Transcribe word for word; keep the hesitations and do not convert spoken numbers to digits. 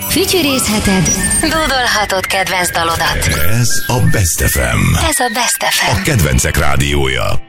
Fütyörészheted, dúdolhatod kedvenc dalodat. Ez a Best ef em. Ez a Best ef em. A kedvencek rádiója.